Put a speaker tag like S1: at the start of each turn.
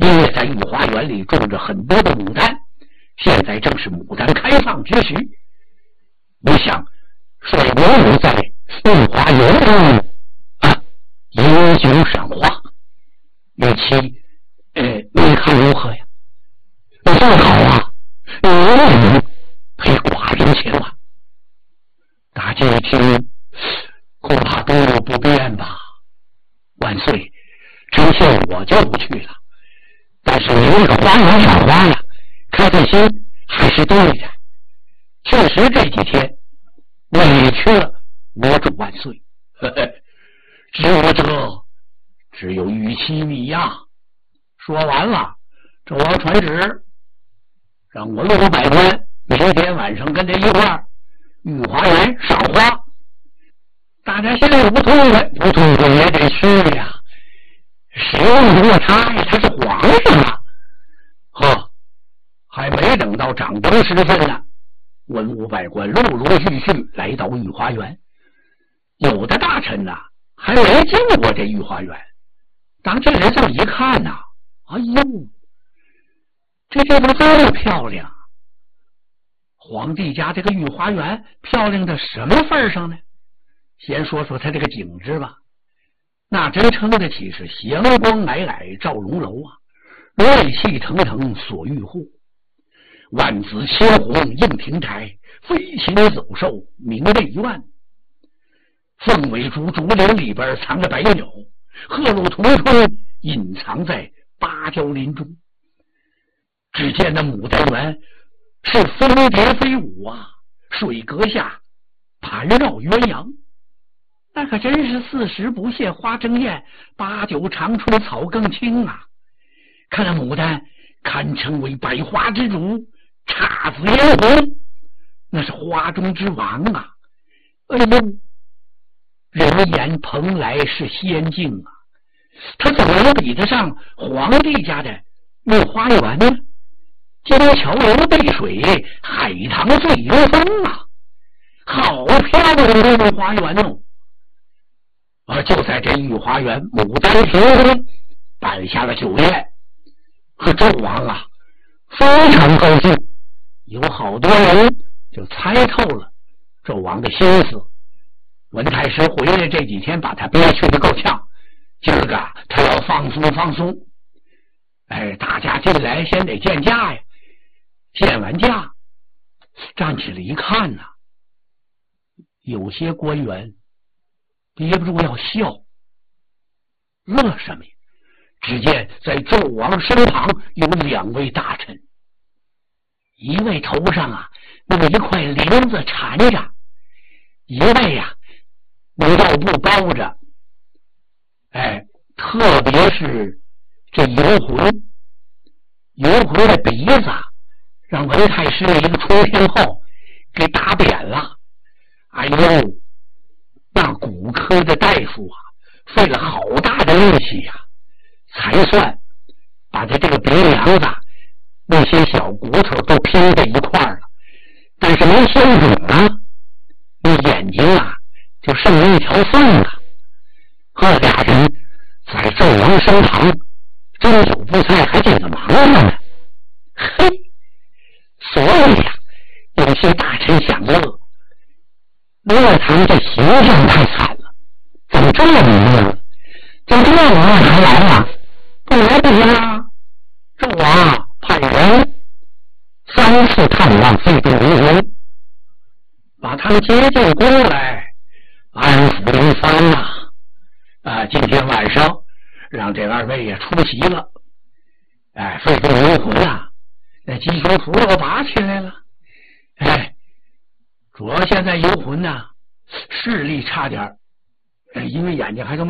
S1: 因为在御花园里种着很多的牡丹，现在正是牡丹开放之时。我想水伯母在御花园中饮酒赏花，玉妻你看如何呀？正好啊，你陪寡人前往。大姐一听，恐怕多路不便吧。万岁，真信我就不去了。但是你那个花园赏花呀，开开心还是对的。确实这几天委屈了我主万岁。只有玉妻你呀。说完了，纣王传旨，让我600官明天晚上跟他一块儿御花园赏花。大家现在不痛快也得去呀。谁用过他呀？他是皇上啊！还没等到掌灯时分呢，文武百官陆陆续续来到御花园。有的大臣呢，还没进过这御花园，当进来这么一看呢，哎呦，这地方这么漂亮！皇帝家这个御花园漂亮到什么份上呢？先说说他这个景致吧，那真称得起是祥光霭霭照龙楼啊，瑞气腾腾锁玉户，万紫千红映亭台，飞禽走兽鸣内院。凤尾竹竹林里边藏着百鸟，鹤鹿同春隐藏在芭蕉林中。只见那牡丹园是蜂蝶飞舞啊，水阁下盘绕鸳鸯，那可真是40不谢花争艳，89长春草更青啊！看那牡丹堪称为百花之主，姹紫嫣红，那是花中之王啊！哎呦，人言蓬莱是仙境啊，他怎么能比得上皇帝家的御花园呢？金桥流碧水，海棠醉幽风啊，好漂亮的御花园哦！就在这御花园牡丹亭中办下了酒宴，和纣王啊非常高兴，有好多人就猜透了纣王的心思。文太师回来这几天把他憋屈的够呛，今儿个他要放松。大家进来先得见驾呀，见完驾站起来一看呐，有些官员憋不住要笑，乐什么呀？只见在纣王身旁有2位大臣，一位头上啊那么一块绫子缠着，一位呀用药布包着。特别是这游魂的鼻子让文太师一个冲天炮给打扁了。哎呦，那骨科的大夫啊费了好大的力气呀，才算把他这个鼻梁子那些小骨头都拼在一块了，但是没先准啊，那眼睛啊就剩了一条缝了。俩人在纣王身旁斟酒布菜，还挺着忙呢。嘿，所以呀，有些大臣想乐他们这形象太惨了，怎么这么乐？这纣王还来了？不来不行啊！纣王派人3次探望废帝刘文，把他们接进宫来安抚一番呐。今天晚上让这2位也出席了。废帝刘魂啊，那金球符都拔起来了。主要现在游魂呢视力差点，因为眼睛还都没